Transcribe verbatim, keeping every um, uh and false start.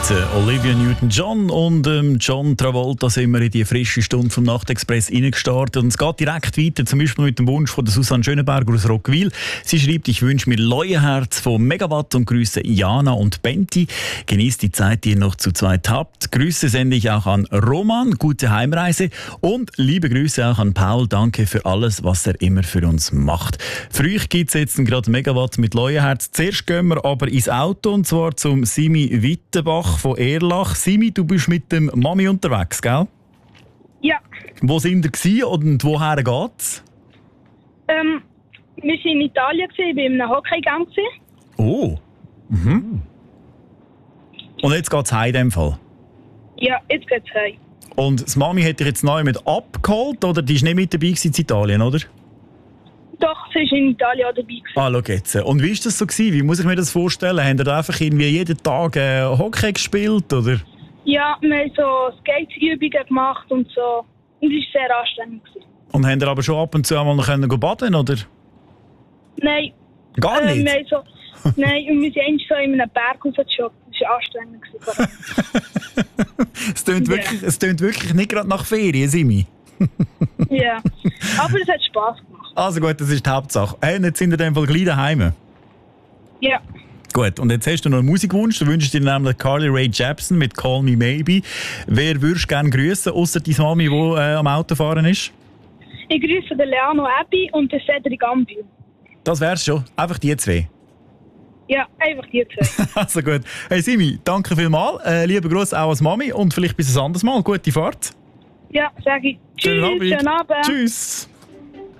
äh, Olivia Newton-John und ähm, John Travolta sind wir in die frische Stunde vom Nachtexpress reingestartet. Und es geht direkt weiter, zum Beispiel mit dem Wunsch von der Susanne Schönenberger aus Roggwil. Sie schreibt, ich wünsche mir Leuenherz von Megawatt und grüße Jana und Benti. Genießt die Zeit, die ihr noch zu zweit habt. Grüße sende ich auch an Roman, gute Heimreise. Und liebe Grüße auch an Paul, danke für alles, was er immer für uns macht. Für euch gibt es jetzt gerade Megawatt mit Leuenherz. Zuerst gehen wir aber ins Auto, und zwar zum Simi Wittenbach von Erlach. Simi, du bist mit dem Mami unterwegs, gell? Ja. Wo sind ihr und woher geht's? Ähm, wir waren in Italien, ich war in einem Hockeygang. Oh. Mhm. Und jetzt geht's heim in dem Fall? Ja, jetzt geht's heim. Und das Mami hat dich jetzt neu mit abgeholt, oder? Die war nicht mit dabei in Italien, oder? Doch, sie war in Italien auch dabei. Ah, schau jetzt. Und wie war das so? Wie muss ich mir das vorstellen? Haben ihr da einfach irgendwie jeden Tag äh, Hockey gespielt, oder? Ja, wir haben so Skate-Übungen gemacht und so. Und es war sehr anstrengend. Und habt ihr aber schon ab und zu einmal noch können baden, oder? Nein. Gar Äh, nicht? wir haben so, nein, und wir sind eigentlich so in einem Berg rausgeschoben. Das war anstrengend. es, tönt Ja. wirklich, es tönt wirklich nicht gerade nach Ferien, Simi. Ja, aber es hat Spass gemacht. Also gut, das ist die Hauptsache. Hey, und jetzt sind wir in dem Fall gleich daheim. Ja. Gut, und jetzt hast du noch einen Musikwunsch. Du wünschst dir nämlich Carly Rae Jepsen mit «Call Me Maybe». Wer würdest du gerne grüßen, ausser deine Mami, die äh, am Autofahren ist? Ich grüße den Leano Ebi und den Cedric Ambil. Das wär's schon. Einfach die zwei. Ja, einfach die zwei. Also gut. Hey Simi, danke vielmals. Äh, liebe Grüße auch als Mami und vielleicht bis ein anderes Mal. Gute Fahrt. Ja, sage ich. Tschüss, Schönen Abend. schönen Abend. Tschüss.